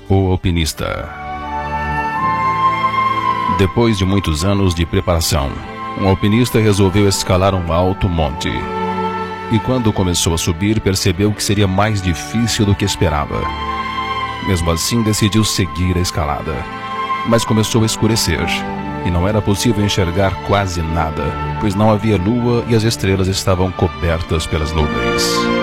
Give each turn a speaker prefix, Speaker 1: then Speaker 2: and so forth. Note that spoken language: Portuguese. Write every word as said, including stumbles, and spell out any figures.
Speaker 1: O alpinista. Depois de muitos anos de preparação, um alpinista resolveu escalar um alto monte. E quando começou a subir, percebeu que seria mais difícil do que esperava. Mesmo assim, decidiu seguir a escalada. Mas começou a escurecer, e não era possível enxergar quase nada, pois não havia lua e as estrelas estavam cobertas pelas nuvens.